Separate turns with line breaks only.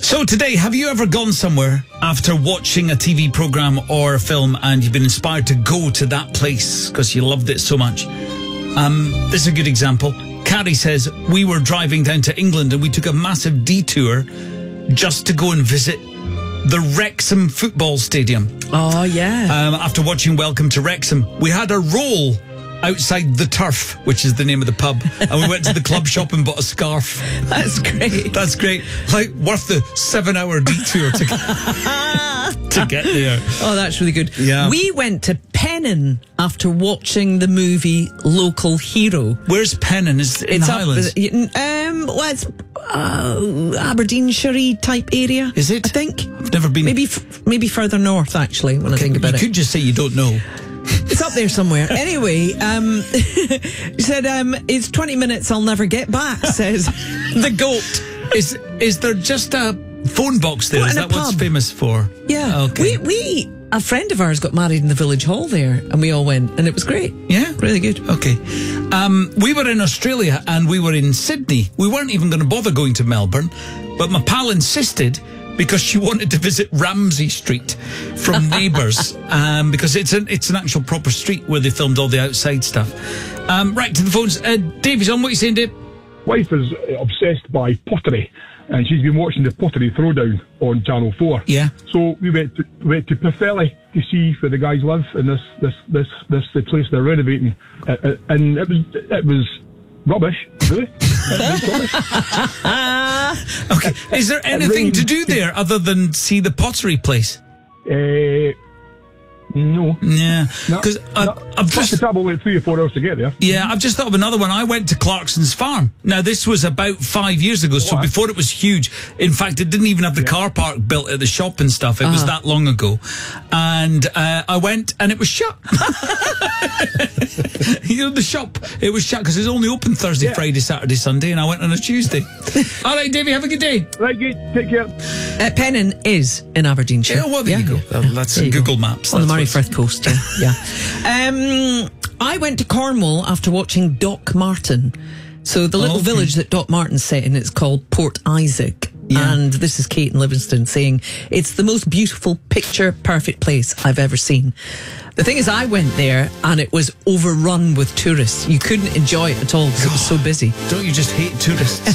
So today, have you ever gone somewhere after watching a TV programme or a film and you've been inspired to go to that place because you loved it so much? This is a good example. Carrie says, we were driving down to England and we took a massive detour just to go and visit the Wrexham football stadium.
Oh, yeah.
After watching Welcome to Wrexham, we had a roll outside the Turf, which is the name of the pub, and we went to the club shop and bought a scarf.
That's great.
That's great. Like, worth the 7-hour detour to get there.
Oh, that's really good.
Yeah.
We went to Pennon after watching the movie Local Hero.
Where's Pennon? Is it in the Highlands?
Well, it's Aberdeenshire type area.
Is it?
I think.
I've never been.
Maybe further north, actually, when I think about it.
You could just say you don't know.
It's up there somewhere. Anyway, he said, it's 20 minutes, I'll never get back, says the goat.
Is there just a phone box there? Is that what's famous for?
Yeah.
Okay.
A friend of ours got married in the village hall there, and we all went, and it was great.
Yeah?
Really good.
Okay. We were in Australia, and we were in Sydney. We weren't even going to bother going to Melbourne, but my pal insisted because she wanted to visit Ramsay Street from Neighbours, because it's an actual proper street where they filmed all the outside stuff. Right, to the phones. Davey's on. What are you saying, Dave?
Wife is obsessed by pottery, and she's been watching the Pottery Throwdown on Channel 4.
Yeah.
So we went to Pwllheli to see where the guys live in this the place they're renovating, and it was rubbish, really.
Okay. Is there anything to do there other than see the pottery place?
No.
Yeah. Because I've
just the travel went 3 or 4 hours to get there.
Yeah, I've just thought of another one. I went to Clarkson's Farm. Now, this was about 5 years ago, so before it was huge. In fact, it didn't even have the car park built at the shop and stuff. It was that long ago. And I went, and it was shut. The shop, it was shut because it's only open Thursday, Friday, Saturday, Sunday, and I went on a Tuesday. All right, Davey, have a good day.
Right, good. Take care.
Pennon is in Aberdeenshire.
Yeah, well, there you go. That's Google Maps.
On the Murray Firth coast, yeah. I went to Cornwall after watching Doc Martin. So the little village that Doc Martin's set in, it's called Port Isaac. Yeah. And this is Kate in Livingston saying, it's the most beautiful, picture-perfect place I've ever seen. The thing is, I went there and it was overrun with tourists. You couldn't enjoy it at all because it was so busy.
Don't you just hate tourists?